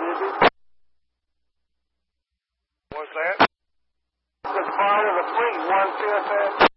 What's that? The part of the fleet, 1/5